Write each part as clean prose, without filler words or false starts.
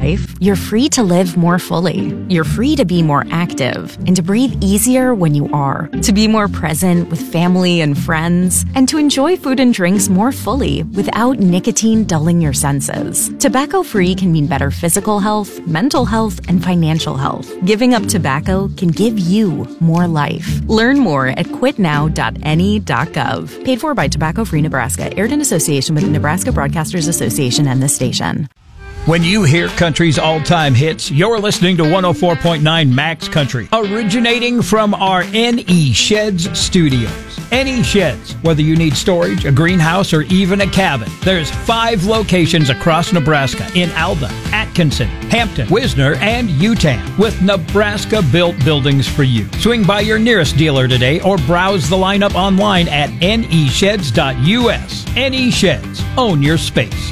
life, you're free to live more fully. You're free to be more active and to breathe easier when you are, to be more present with family and friends, and to enjoy food and drinks more fully without nicotine dulling your senses. Tobacco-free can mean better physical health, mental health, and financial health. Giving up tobacco can give you more life. Learn more at quitnow.ne.gov. Paid for by Tobacco Free Nebraska. Aired in association with the Nebraska Broadcasters Association and this station. When you hear country's all-time hits, you're listening to 104.9 Max Country, originating from our NE Sheds studios. NE Sheds, whether you need storage, a greenhouse, or even a cabin. There's 5 locations across Nebraska in Alba, Atkinson, Hampton, Wisner, and Utan, with Nebraska-built buildings for you. Swing by your nearest dealer today or browse the lineup online at nesheds.us. NE Sheds. Own your space.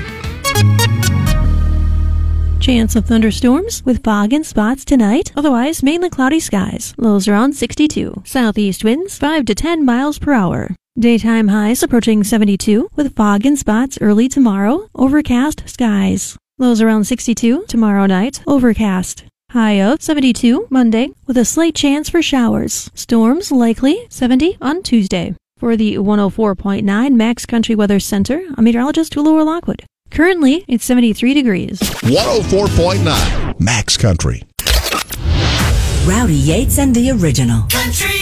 Chance of thunderstorms with fog and spots tonight. Otherwise, mainly cloudy skies. Lows around 62. Southeast winds 5 to 10 miles per hour. Daytime highs approaching 72 with fog and spots early tomorrow. Overcast skies. Lows around 62 tomorrow night. Overcast. High of 72 Monday with a slight chance for showers. Storms likely 70 on Tuesday. For the 104.9 Max Country Weather Center, I'm meteorologist Tulua Lockwood. Currently, it's 73 degrees. 104.9 Max Country. Rowdy Yates and the Original. Country